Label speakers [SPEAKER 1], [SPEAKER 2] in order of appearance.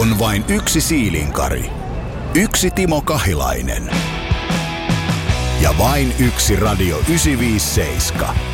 [SPEAKER 1] On vain yksi Siilinkari, yksi Timo Kahilainen ja vain yksi Radio 957.